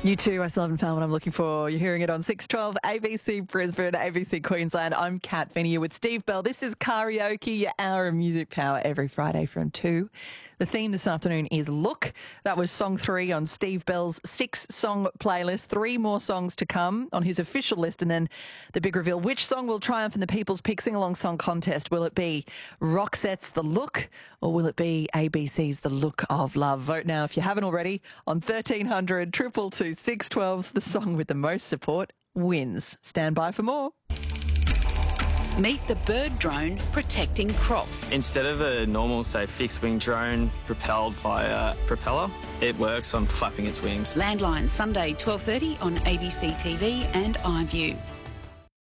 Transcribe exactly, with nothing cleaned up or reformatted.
You too, I still haven't found what I'm looking for. You're hearing it on six twelve A B C Brisbane, A B C Queensland. I'm Kat Finney here with Steve Bell. This is Karaoke, your hour of music power every Friday from two. The theme this afternoon is Look. That was song three on Steve Bell's six-song playlist. Three more songs to come on his official list, and then the big reveal. Which song will triumph in the People's Pick Sing-Along Song Contest? Will it be Roxette's The Look, or will it be A B C's The Look of Love? Vote now if you haven't already on thirteen hundred, two two two, six one two. The song with the most support wins. Stand by for more. Meet the bird drone protecting crops. Instead of a normal, say, fixed-wing drone propelled by a propeller, it works on flapping its wings. Landline, Sunday, twelve thirty on A B C T V and iView.